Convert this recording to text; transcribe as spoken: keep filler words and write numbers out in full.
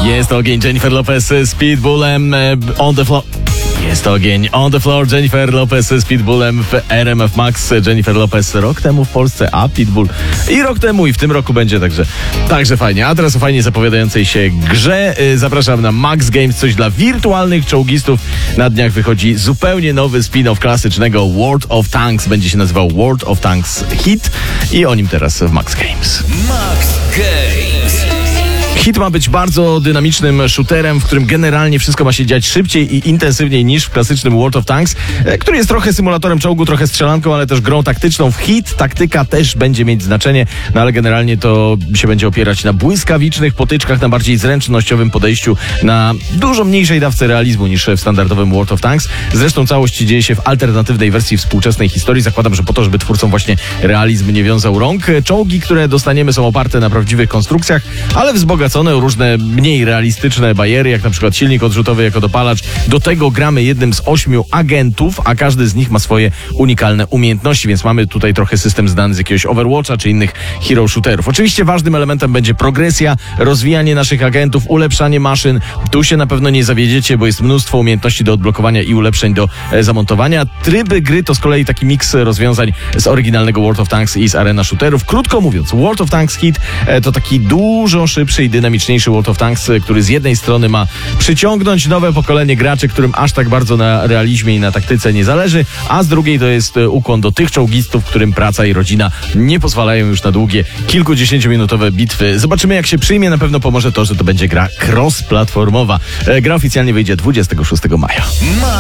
Jest ogień, Jennifer Lopez z Pitbullem on the floor. Jest ogień, on the floor, Jennifer Lopez z Pitbullem w R M F Max. Jennifer Lopez rok temu w Polsce, a Pitbull i rok temu i w tym roku będzie, także, także fajnie. A teraz o fajnie zapowiadającej się grze. Zapraszam na Max Games, coś dla wirtualnych czołgistów. Na dniach wychodzi zupełnie nowy spin-off klasycznego World of Tanks. Będzie się nazywał World of Tanks Hit i o nim teraz w Max Games. Max Games. Hit ma być bardzo dynamicznym shooterem, w którym generalnie wszystko ma się dziać szybciej i intensywniej niż w klasycznym World of Tanks, który jest trochę symulatorem czołgu, trochę strzelanką, ale też grą taktyczną. W Hit taktyka też będzie mieć znaczenie, no ale generalnie to się będzie opierać na błyskawicznych potyczkach, na bardziej zręcznościowym podejściu, na dużo mniejszej dawce realizmu niż w standardowym World of Tanks. Zresztą całość dzieje się w alternatywnej wersji współczesnej historii. Zakładam, że po to, żeby twórcom właśnie realizm nie wiązał rąk. Czołgi, które dostaniemy, są oparte na prawdziwych konstrukcjach, ale wzbogacone o różne mniej realistyczne bariery, jak na przykład silnik odrzutowy jako dopalacz. Do tego gramy jednym z ośmiu agentów, a każdy z nich ma swoje unikalne umiejętności, więc mamy tutaj trochę system znany z jakiegoś Overwatcha czy innych hero shooterów. Oczywiście ważnym elementem będzie progresja, rozwijanie naszych agentów, ulepszanie maszyn. Tu się na pewno nie zawiedziecie, bo jest mnóstwo umiejętności do odblokowania i ulepszeń do e, zamontowania. Tryby gry to z kolei taki miks rozwiązań z oryginalnego World of Tanks i z arena shooterów. Krótko mówiąc, World of Tanks Hit e, to taki dużo szybszy i dynamiczniejszy World of Tanks, który z jednej strony ma przyciągnąć nowe pokolenie graczy, którym aż tak bardzo na realizmie i na taktyce nie zależy, a z drugiej to jest ukłon do tych czołgistów, którym praca i rodzina nie pozwalają już na długie, kilkudziesięciominutowe bitwy. Zobaczymy, jak się przyjmie. Na pewno pomoże to, że to będzie gra cross-platformowa. Gra oficjalnie wyjdzie dwudziestego szóstego maja.